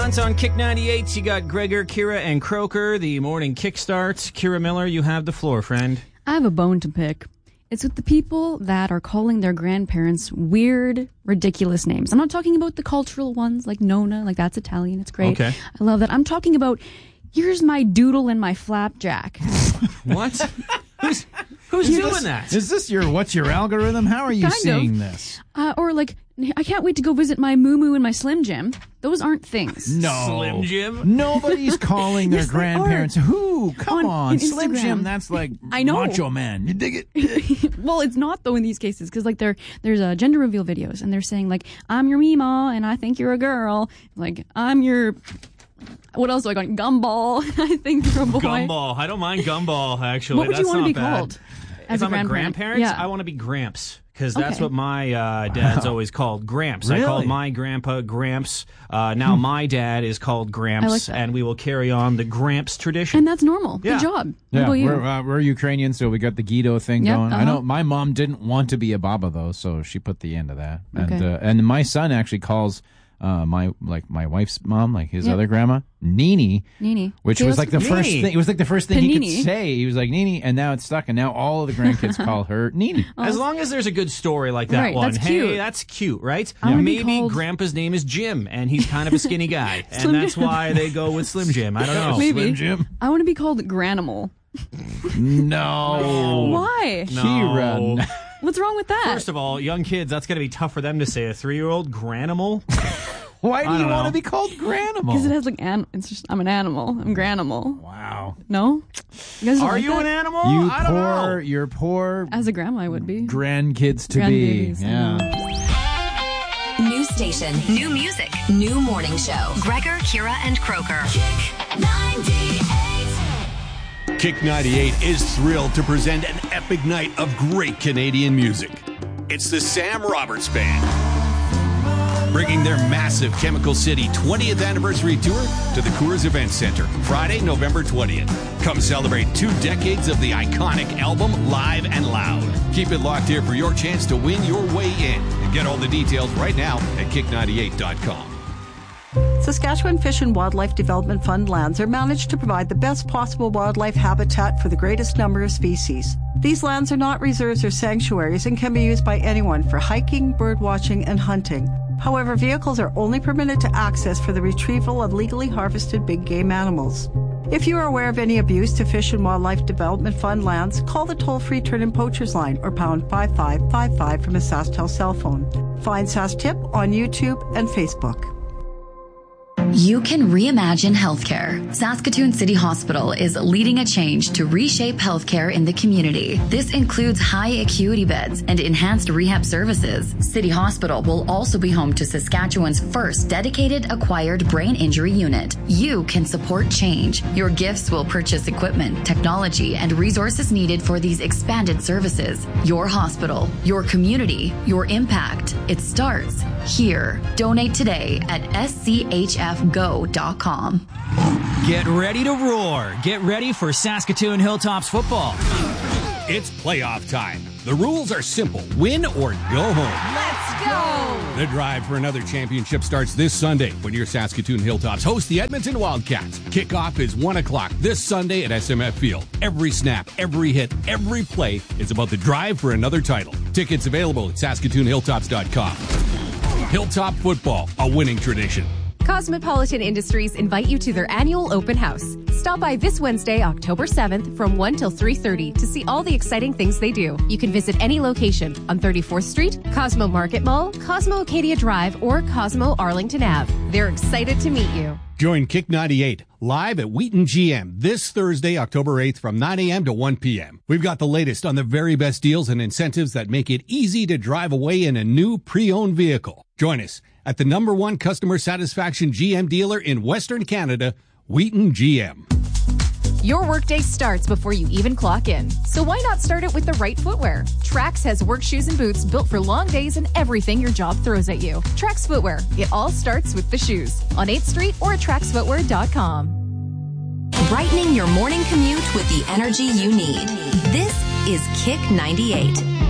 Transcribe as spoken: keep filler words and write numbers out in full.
front on Kick ninety-eight. You got Gregor, Kira, and Croker. The morning kickstart. Kira Miller, you have the floor, friend. I have a bone to pick. It's with the people that are calling their grandparents weird, ridiculous names. I'm not talking about the cultural ones like Nona, like that's Italian. It's great. Okay. I love that. I'm talking about, here's my doodle and my flapjack. What? Who's, who's doing that? Is this your, what's your algorithm? How are you Kind seeing of. this? Uh, or like, I can't wait to go visit my Moo Moo and my Slim Jim. Those aren't things. No. Slim Jim? Nobody's calling their Yes, they grandparents. Who? Come On on. Slim Instagram. Jim, that's like I know. Macho Man. You dig it? Well, it's not though in these cases because like there there's a gender reveal videos and they're saying like I'm your Mima and I think you're a girl. Like I'm your what else do I got? Gumball. I think you're a boy. Gumball. I don't mind Gumball, actually. What would That's you want to not be bad. called? If As a I'm a grandparent? grandparent, Yeah. I want to be Gramps. Because that's Okay. what my uh, dad's always called, Gramps. I Really? called my grandpa Gramps. Uh, now my dad is called Gramps, I like that. and we will carry on the Gramps tradition. And that's normal. Yeah. Good job. Yeah, What about you? we're, uh, we're Ukrainian, so we got the Guido thing Yep, going. I uh-huh. know my mom didn't want to be a Baba, though, so she put the end of that. And Okay. uh, and my son actually calls uh, my like my wife's mom, like his Yep. other grandma, Nini. Nini. Which See, was that's- like the first Nini. thing. It was like the first thing he Panini. could say. He was like Nini, and now it's stuck. And now all of the grandkids call her Nini. As long as there's a good story like that Right, one. that's Hey, cute. that's cute, right? I wanna be Maybe called- Grandpa's name is Jim, and he's kind of a skinny guy. and Slim that's Jim. why they go with Slim Jim. I don't know. Maybe. Slim Jim. I want to be called Granimal. No. Why? No. Kira. What's wrong with that? First of all, young kids, that's going to be tough for them to say. A three-year-old Granimal? Why do I you don't want know. to be called Granimal? Because it has like an. It's just I'm an animal. I'm Granimal. Wow. No. You guys don't Are like you that? an animal? You I don't poor, know. you're poor As a grandma, I would be. grandkids to be. Grandbabies, I Yeah. know. New station, new music, new morning show. Gregor, Kira, and Croker. Kick ninety-eight is thrilled to present an epic night of great Canadian music. It's the Sam Roberts Band, bringing their massive Chemical City twentieth anniversary tour to the Coors Event Center, Friday, November twentieth. Come celebrate two decades of the iconic album live and loud. Keep it locked here for your chance to win your way in. And get all the details right now at kick ninety-eight dot com. Saskatchewan Fish and Wildlife Development Fund lands are managed to provide the best possible wildlife habitat for the greatest number of species. These lands are not reserves or sanctuaries and can be used by anyone for hiking, bird watching, and hunting. However, vehicles are only permitted to access for the retrieval of legally harvested big game animals. If you are aware of any abuse to Fish and Wildlife Development Fund lands, call the toll-free Turn-In Poachers line or pound five five five five from a SaskTel cell phone. Find SaskTip on YouTube and Facebook. You can reimagine healthcare. Saskatoon City Hospital is leading a change to reshape healthcare in the community. This includes high acuity beds and enhanced rehab services. City Hospital will also be home to Saskatchewan's first dedicated acquired brain injury unit. You can support change. Your gifts will purchase equipment, technology, and resources needed for these expanded services. Your hospital, your community, your impact. It starts here. Donate today at S C H F go dot com. Get ready to roar. Get ready for Saskatoon Hilltops football. It's playoff time. The rules are simple. Win or go home. Let's go! The drive for another championship starts this Sunday when your Saskatoon Hilltops host the Edmonton Wildcats. Kickoff is one o'clock this Sunday at S M F Field. Every snap, every hit, every play is about the drive for another title. Tickets available at saskatoon hilltops dot com. Hilltop football, a winning tradition. Cosmopolitan Industries invite you to their annual open house. Stop by this Wednesday, October seventh from one till three thirty to see all the exciting things they do. You can visit any location on thirty-fourth Street, Cosmo Market Mall, Cosmo Acadia Drive, or Cosmo Arlington Ave. They're excited to meet you. Join Kick ninety-eight live at Wheaton G M this Thursday, October eighth from nine a.m. to one p.m. We've got the latest on the very best deals and incentives that make it easy to drive away in a new pre-owned vehicle. Join us at the number one customer satisfaction G M dealer in Western Canada, Wheaton G M. Your workday starts before you even clock in. So why not start it with the right footwear? Trax has work shoes and boots built for long days and everything your job throws at you. Trax Footwear. It all starts with the shoes. On eighth Street or at trax footwear dot com. Brightening your morning commute with the energy you need. This is Kick ninety-eight.